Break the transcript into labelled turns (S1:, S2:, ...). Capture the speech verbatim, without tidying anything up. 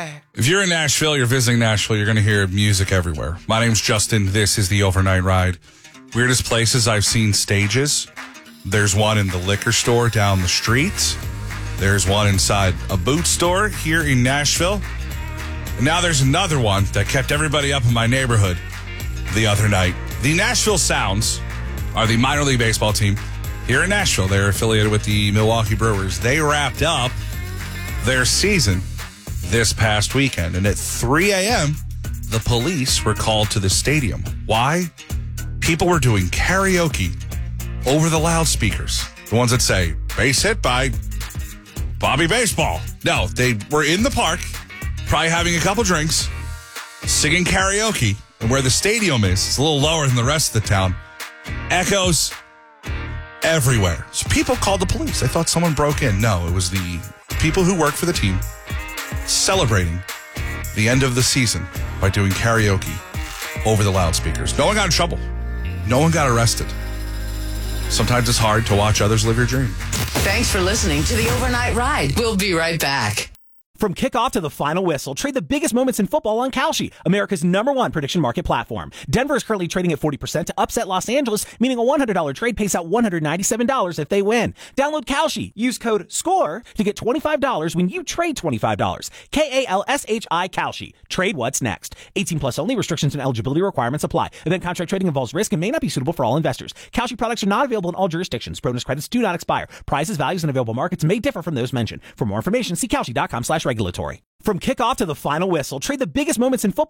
S1: If you're in Nashville, you're visiting Nashville, you're going to hear music everywhere. My name's Justin. This is the Overnight Ride. Weirdest places I've seen stages. There's one in the liquor store down the street. There's one inside a boot store here in Nashville. And now there's another one that kept everybody up in my neighborhood the other night. The Nashville Sounds are the minor league baseball team here in Nashville. They're affiliated with the Milwaukee Brewers. They wrapped up their season this past weekend. And at three a.m., the police were called to the stadium. Why? People were doing karaoke over the loudspeakers. The ones that say, base hit by Bobby Baseball. No, they were in the park, probably having a couple drinks, singing karaoke. And where the stadium is, it's a little lower than the rest of the town. Echoes everywhere. So people called the police. They thought someone broke in. No, it was the people who work for the team celebrating the end of the season by doing karaoke over the loudspeakers. No one got in trouble. No one got arrested. Sometimes it's hard to watch others live your dream.
S2: Thanks for listening to the Overnight Ride. We'll be right back.
S3: From kickoff to the final whistle, trade the biggest moments in football on Kalshi, America's number one prediction market platform. Denver is currently trading at forty percent to upset Los Angeles, meaning a one hundred dollars trade pays out one hundred ninety-seven dollars if they win. Download Kalshi. Use code SCORE to get twenty-five dollars when you trade twenty-five dollars. K A L S H I Kalshi. Trade what's next. eighteen plus only. Restrictions and eligibility requirements apply. Event contract trading involves risk and may not be suitable for all investors. Kalshi products are not available in all jurisdictions. Bonus credits do not expire. Prices, values, and available markets may differ from those mentioned. For more information, see Kalshi dot com slash regulatory. From kickoff to the final whistle, trade the biggest moments in football